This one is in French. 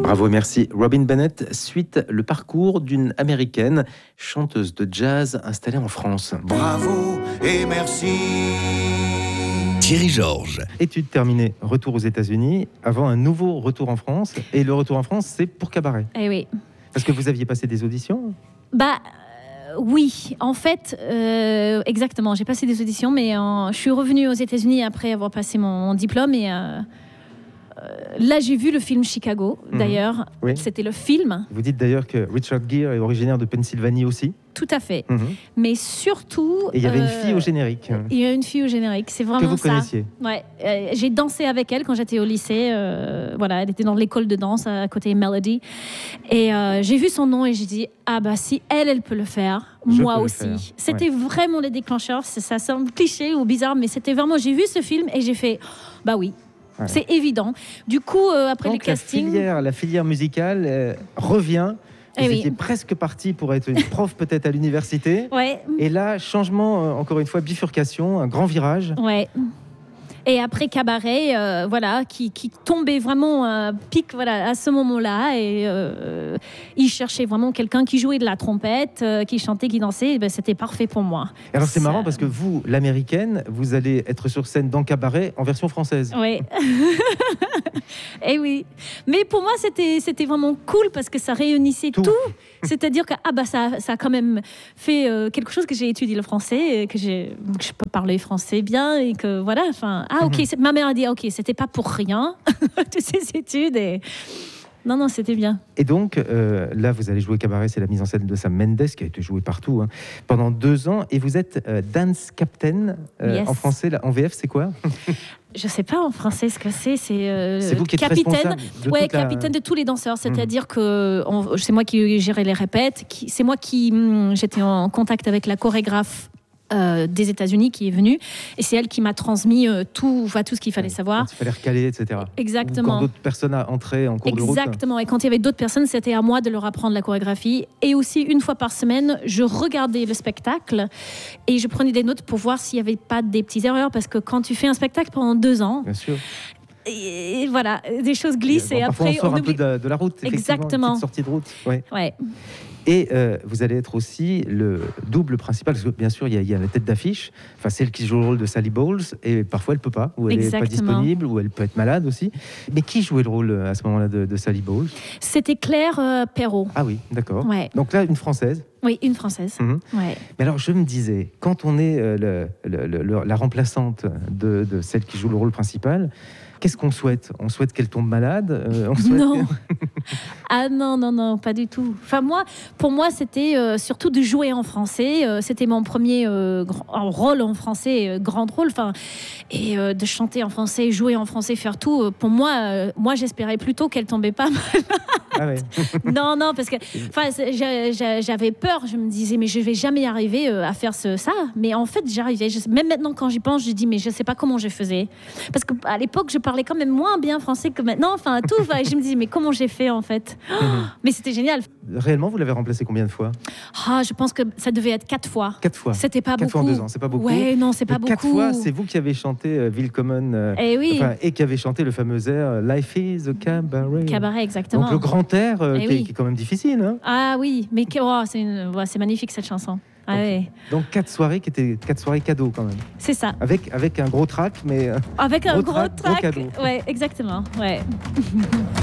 Bravo, merci. Robin Bennett suite le parcours d'une américaine chanteuse de jazz installée en France. Bravo et merci. Thierry Georges. Études terminées, retour aux États-Unis, avant un nouveau retour en France. Et le retour en France, c'est pour Cabaret. Eh oui. Parce que vous aviez passé des auditions ? Oui, en fait, exactement. J'ai passé des auditions, mais je suis revenue aux États-Unis après avoir passé mon diplôme et là, j'ai vu le film Chicago, d'ailleurs. Oui. C'était le film. Vous dites d'ailleurs que Richard Gere est originaire de Pennsylvanie aussi. Tout à fait. Mais surtout... Et il y avait une fille au générique. Il y a une fille au générique, c'est vraiment que vous ça. connaissiez. Ouais. J'ai dansé avec elle quand j'étais au lycée. Voilà, elle était dans l'école de danse à côté Melody. Et j'ai vu son nom et j'ai dit, si elle peut le faire, moi aussi. C'était vraiment le déclencheur. Ça semble cliché ou bizarre, mais c'était vraiment... J'ai vu ce film et j'ai fait, oui. Ouais. C'est évident. Du coup, après donc, le casting... La filière musicale revient. Vous étiez presque parti pour être une prof peut-être à l'université. Ouais. Et là, changement, encore une fois, bifurcation, un grand virage. Ouais. Et après Cabaret, qui tombait vraiment à pic à ce moment-là. Et il cherchait vraiment quelqu'un qui jouait de la trompette, qui chantait, qui dansait. C'était parfait pour moi. Alors c'est marrant parce que vous, l'américaine, vous allez être sur scène dans Cabaret en version française. Oui. Et oui. Mais pour moi, c'était vraiment cool parce que ça réunissait tout. C'est-à-dire que ça a quand même fait quelque chose que j'ai étudié le français, que je peux parler français bien et que voilà. Ma mère a dit c'était pas pour rien toutes ces études et non, c'était bien. Et donc là, vous allez jouer Cabaret, c'est la mise en scène de Sam Mendes qui a été jouée partout pendant 2 ans et vous êtes dance captain en français, en VF, c'est quoi? Je sais pas en français ce que c'est. C'est vous qui êtes capitaine. De capitaine de tous les danseurs. C'est-à-dire que c'est moi qui gérais les répètes. C'est moi qui j'étais en contact avec la chorégraphe des États-Unis qui est venue et c'est elle qui m'a transmis tout ce qu'il fallait savoir. Quand il fallait recaler, etc. Exactement. Ou quand d'autres personnes entraient en cours de route. Exactement. Et quand il y avait d'autres personnes, c'était à moi de leur apprendre la chorégraphie. Et aussi, une fois par semaine, je regardais le spectacle et je prenais des notes pour voir s'il n'y avait pas des petites erreurs parce que quand tu fais un spectacle pendant 2 ans... Bien sûr. Et voilà, des choses glissent et après on sort oublie... un peu de la route. Exactement. Une petite sortie de route. Ouais. Et vous allez être aussi le double principal, parce que bien sûr, il y a la tête d'affiche, celle qui joue le rôle de Sally Bowles, et parfois elle ne peut pas, ou elle n'est pas disponible, ou elle peut être malade aussi. Mais qui jouait le rôle à ce moment-là de Sally Bowles? C'était Claire Perrault. Ah oui, d'accord. Ouais. Donc là, une Française. Oui, une Française. Ouais. Mais alors, je me disais, quand on est la remplaçante de celle qui joue le rôle principal, qu'est-ce qu'on souhaite? On souhaite qu'elle tombe malade? Non. Non, pas du tout. Pour moi, c'était surtout de jouer en français. C'était mon premier rôle en français, grand rôle. Et de chanter en français, jouer en français, faire tout. Pour moi, j'espérais plutôt qu'elle tombait pas malade. Ah ouais. Non, parce que j'avais peur. Je me disais, mais je vais jamais arriver à faire ça. Mais en fait, j'arrivais. Même maintenant, quand j'y pense, je dis, mais je sais pas comment je faisais. Parce qu'à l'époque, je parlais quand même moins bien français que maintenant. Tout. Et je me disais, mais comment j'ai fait en fait? Mais c'était génial. Réellement, vous l'avez remplacé combien de fois? Je pense que ça devait être 4 fois. 4 fois. C'était pas 4 beaucoup. 4 fois en 2 ans, c'est pas beaucoup. Ouais, non, c'est pas beaucoup. 4 fois, c'est vous qui avez chanté Willkommen. Et qui avez chanté le fameux air Life is a Cabaret. Cabaret, exactement. Donc le grand air qui est quand même difficile. Ah oui, mais c'est magnifique cette chanson. Donc 4 soirées qui étaient 4 soirées cadeaux quand même. C'est ça. Avec un gros track, mais avec un gros track. cadeau. Ouais, exactement. Ouais.